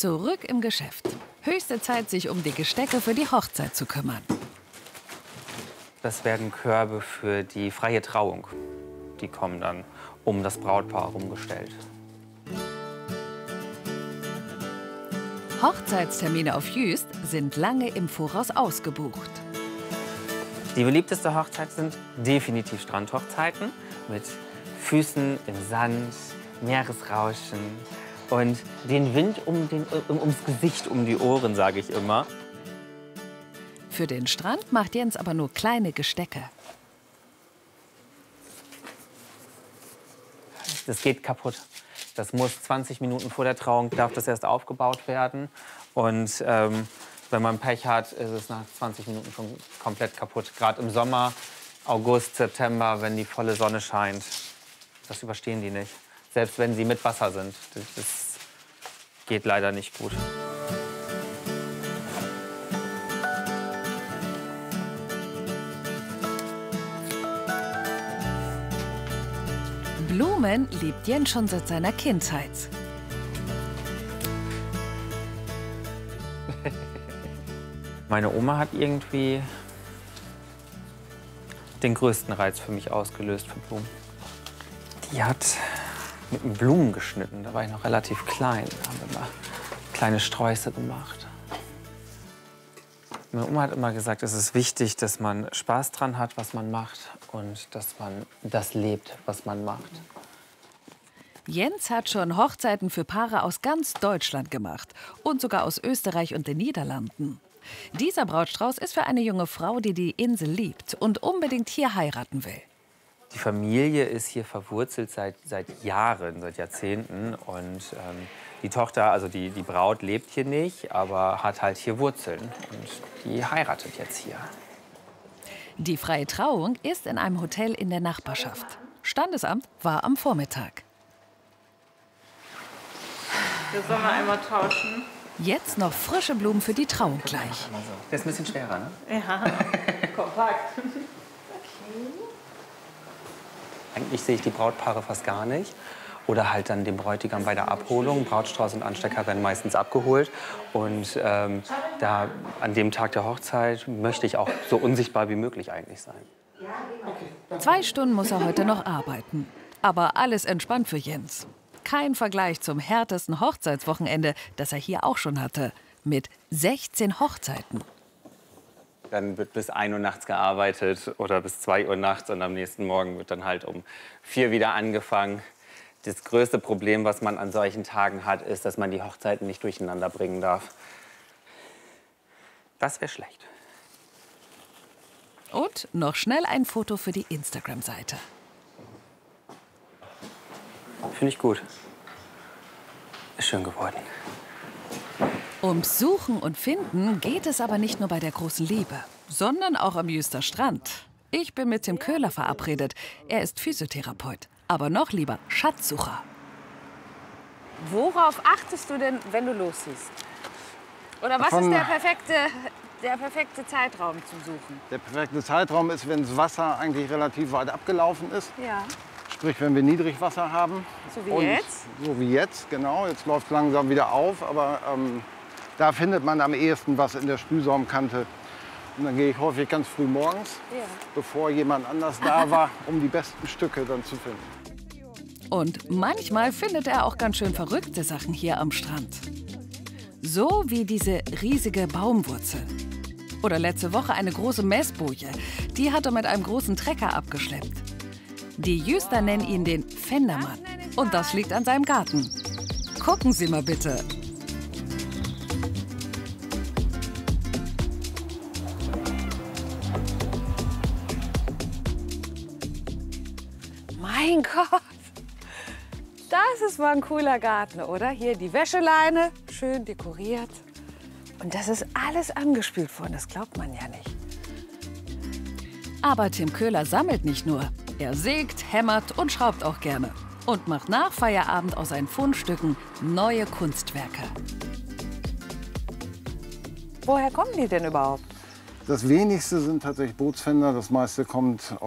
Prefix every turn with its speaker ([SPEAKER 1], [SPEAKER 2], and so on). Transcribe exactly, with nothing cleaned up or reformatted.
[SPEAKER 1] Zurück im Geschäft. Höchste Zeit, sich um die Gestecke für die Hochzeit zu kümmern.
[SPEAKER 2] Das werden Körbe für die freie Trauung. Die kommen dann um das Brautpaar herumgestellt.
[SPEAKER 1] Hochzeitstermine auf Jüst sind lange im Voraus ausgebucht.
[SPEAKER 2] Die beliebteste Hochzeit sind definitiv Strandhochzeiten mit Füßen im Sand, Meeresrauschen und den Wind um den, um, ums Gesicht, um die Ohren, sage ich immer.
[SPEAKER 1] Für den Strand macht Jens aber nur kleine Gestecke.
[SPEAKER 2] Das geht kaputt. Das muss zwanzig Minuten vor der Trauung, darf das erst aufgebaut werden. Und ähm, wenn man Pech hat, ist es nach zwanzig Minuten schon komplett kaputt. Gerade im Sommer, August, September, wenn die volle Sonne scheint. Das überstehen die nicht. Selbst wenn sie mit Wasser sind. Das geht leider nicht gut.
[SPEAKER 1] Blumen liebt Jens schon seit seiner Kindheit.
[SPEAKER 2] Meine Oma hat irgendwie den größten Reiz für mich ausgelöst für Blumen. Die hat mit den Blumen geschnitten, da war ich noch relativ klein. Da haben wir immer kleine Sträuße gemacht. Meine Oma hat immer gesagt, es ist wichtig, dass man Spaß dran hat, was man macht und dass man das lebt, was man macht.
[SPEAKER 1] Jens hat schon Hochzeiten für Paare aus ganz Deutschland gemacht und sogar aus Österreich und den Niederlanden. Dieser Brautstrauß ist für eine junge Frau, die die Insel liebt und unbedingt hier heiraten will.
[SPEAKER 2] Die Familie ist hier verwurzelt seit, seit Jahren, seit Jahrzehnten. Und ähm, die Tochter, also die, die Braut, lebt hier nicht, aber hat halt hier Wurzeln. Und die heiratet jetzt hier.
[SPEAKER 1] Die freie Trauung ist in einem Hotel in der Nachbarschaft. Standesamt war am Vormittag.
[SPEAKER 3] Wir sollen wir einmal tauschen.
[SPEAKER 1] Jetzt noch frische Blumen für die Trauung gleich.
[SPEAKER 2] Der ist ein bisschen schwerer, ne?
[SPEAKER 3] Ja, kompakt.
[SPEAKER 2] Eigentlich sehe ich die Brautpaare fast gar nicht. Oder halt dann den Bräutigam bei der Abholung. Brautstrauß und Anstecker werden meistens abgeholt. Und ähm, da, an dem Tag der Hochzeit möchte ich auch so unsichtbar wie möglich eigentlich sein.
[SPEAKER 1] Zwei Stunden muss er heute noch arbeiten. Aber alles entspannt für Jens. Kein Vergleich zum härtesten Hochzeitswochenende, das er hier auch schon hatte. Mit sechzehn Hochzeiten.
[SPEAKER 2] Dann wird bis ein Uhr nachts gearbeitet oder bis zwei Uhr nachts. Und am nächsten Morgen wird dann halt um vier wieder angefangen. Das größte Problem, was man an solchen Tagen hat, ist, dass man die Hochzeiten nicht durcheinander bringen darf. Das wäre schlecht.
[SPEAKER 1] Und noch schnell ein Foto für die Instagram-Seite.
[SPEAKER 2] Finde ich gut. Ist schön geworden.
[SPEAKER 1] Ums Suchen und Finden geht es aber nicht nur bei der großen Liebe, sondern auch am Jüster Strand. Ich bin mit Tim Köhler verabredet. Er ist Physiotherapeut, aber noch lieber Schatzsucher.
[SPEAKER 4] Worauf achtest du denn, wenn du losziehst? Oder was
[SPEAKER 5] Von
[SPEAKER 4] ist der perfekte, der perfekte Zeitraum zum Suchen?
[SPEAKER 5] Der perfekte Zeitraum ist, wenn das Wasser eigentlich relativ weit abgelaufen ist.
[SPEAKER 4] Ja.
[SPEAKER 5] Sprich, wenn wir Niedrigwasser haben.
[SPEAKER 4] So wie
[SPEAKER 5] Und
[SPEAKER 4] jetzt?
[SPEAKER 5] So wie jetzt, genau. Jetzt läuft es langsam wieder auf. Aber ähm, da findet man am ehesten was in der Spülsaumkante. Und dann gehe ich häufig ganz früh morgens,
[SPEAKER 4] Ja.
[SPEAKER 5] bevor jemand anders da war, um die besten Stücke dann zu finden.
[SPEAKER 1] Und manchmal findet er auch ganz schön verrückte Sachen hier am Strand. So wie diese riesige Baumwurzel. Oder letzte Woche eine große Messboje. Die hat er mit einem großen Trecker abgeschleppt. Die Jüster nennen ihn den Pfändermann. Und das liegt an seinem Garten. Gucken Sie mal bitte.
[SPEAKER 4] Mein Gott! Das ist mal ein cooler Garten, oder? Hier die Wäscheleine, schön dekoriert. Und das ist alles angespült worden, das glaubt man ja nicht.
[SPEAKER 1] Aber Tim Köhler sammelt nicht nur. Er sägt, hämmert und schraubt auch gerne. Und macht nach Feierabend aus seinen Fundstücken neue Kunstwerke.
[SPEAKER 4] Woher kommen die denn überhaupt?
[SPEAKER 5] Das wenigste sind tatsächlich Bootsfender. Das meiste kommt